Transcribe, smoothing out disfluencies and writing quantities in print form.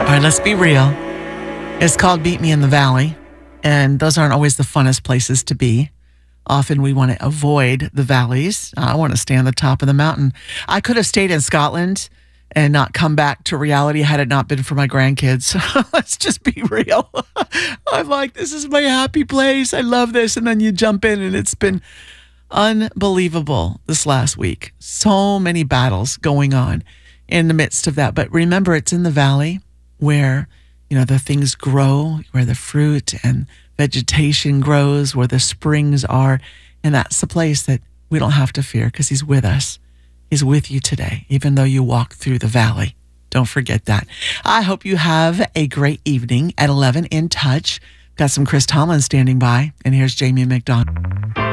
All right, let's be real. It's called Beat Me in the Valley, and those aren't always the funnest places to be. Often we want to avoid the valleys. I want to stay on the top of the mountain. I could have stayed in Scotland and not come back to reality had it not been for my grandkids. Let's just be real. I'm like, this is my happy place. I love this. And then you jump in, and it's been unbelievable this last week. So many battles going on in the midst of that. But remember, it's in the valley where, the things grow, where the fruit and vegetation grows, where the springs are. And that's the place that we don't have to fear because he's with us. He's with you today, even though you walk through the valley. Don't forget that. I hope you have a great evening at 11 in touch. Got some Chris Tomlin standing by, and here's Jamie McDonald.